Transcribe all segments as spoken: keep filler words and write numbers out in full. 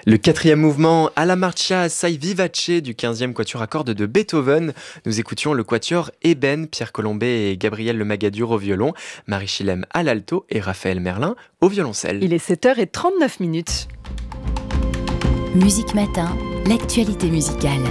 Le quatrième mouvement Alla Marcia Assai Vivace du quinzième quatuor à cordes de Beethoven. Nous écoutions le quatuor Eben, Pierre Colombet et Gabriel Lemagadur au violon, Marie Chilem à l'alto et Raphaël Merlin au violoncelle. Il est sept heures trente-neuf minutes. Musique Matin, l'actualité musicale.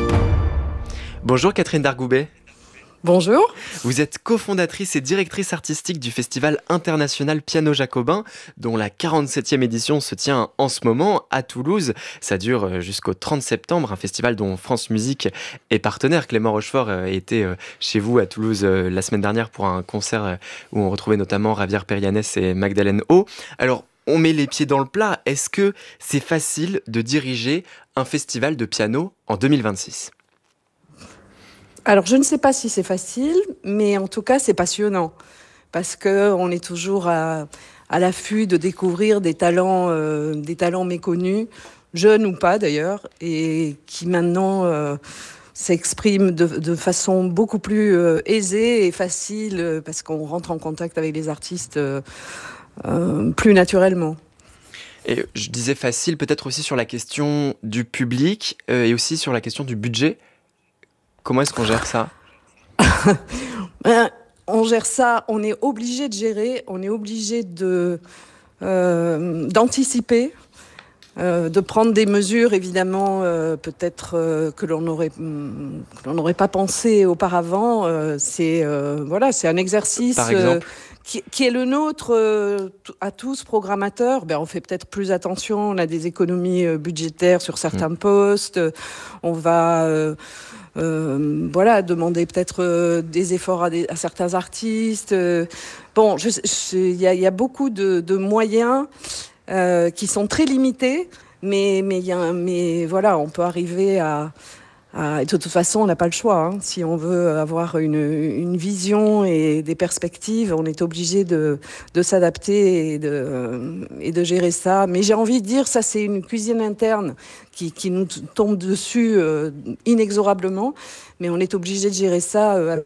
Bonjour Catherine Dargoubet. Bonjour. Vous êtes cofondatrice et directrice artistique du Festival international Piano Jacobin, dont la quarante-septième édition se tient en ce moment à Toulouse. Ça dure jusqu'au trente septembre, un festival dont France Musique est partenaire. Clément Rochefort était chez vous à Toulouse la semaine dernière pour un concert où on retrouvait notamment Javier Perianes et Magdalene O. Alors, on met les pieds dans le plat. Est-ce que c'est facile de diriger un festival de piano en deux mille vingt-six ? Alors, je ne sais pas si c'est facile, mais en tout cas, c'est passionnant. Parce qu'on est toujours à, à l'affût de découvrir des talents, euh, des talents méconnus, jeunes ou pas d'ailleurs, et qui maintenant euh, s'expriment de, de façon beaucoup plus euh, aisée et facile, euh, parce qu'on rentre en contact avec les artistes euh, euh, plus naturellement. Et je disais facile, peut-être aussi sur la question du public euh, et aussi sur la question du budget. Comment est-ce qu'on gère ça ? ben, On gère ça, on est obligé de gérer, on est obligé de, euh, d'anticiper, euh, de prendre des mesures, évidemment, euh, peut-être euh, que l'on n'aurait, que l'on n'aurait pas pensé auparavant. Euh, c'est, euh, voilà, c'est un exercice Par exemple ? euh, qui, qui est le nôtre euh, à tous, programmateurs. Ben, on fait peut-être plus attention, on a des économies euh, budgétaires sur certains mmh. postes, on va... Euh, Euh, voilà, demander peut-être euh, des efforts à, des, à certains artistes. Euh, bon, il y, y a beaucoup de, de moyens euh, qui sont très limités, mais, mais, y a, mais voilà, on peut arriver à... à de toute façon, on n'a pas le choix. Hein. Si on veut avoir une, une vision et des perspectives, on est obligé de, de s'adapter et de, euh, et de gérer ça. Mais j'ai envie de dire, ça c'est une cuisine interne qui, qui nous tombe dessus euh, inexorablement, mais on est obligé de gérer ça. Euh,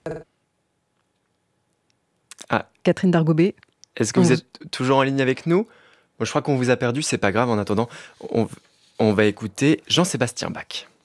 ah. Catherine Dargoubet. Est-ce que vous mmh. êtes toujours en ligne avec nous ? Bon, je crois qu'on vous a perdu, c'est pas grave. En attendant, on, on va écouter Jean-Sébastien Bach.